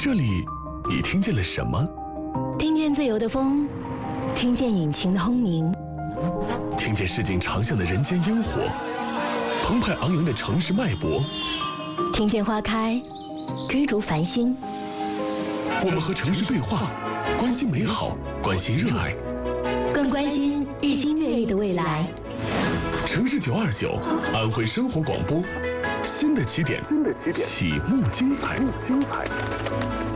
这里，你听见了什么？ 听见自由的风，听见引擎的轰鸣， 听见市井长巷的人间烟火，澎湃昂扬的城市脉搏， 听见花开，追逐繁星。 我们和城市对话，关心美好，关心热爱， 更关心日新月异的未来。 城市929，安徽生活广播，新的起点，启幕精彩。